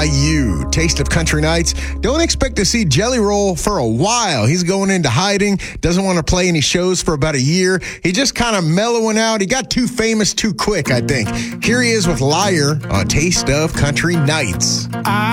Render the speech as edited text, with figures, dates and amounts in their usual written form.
you. Taste of Country Nights. Don't expect to see Jelly Roll for a while. He's going into hiding, doesn't want to play any shows for about a year. He just kind of mellowing out. He got too famous too quick, I think. Here he is with Liar on Taste of Country Nights.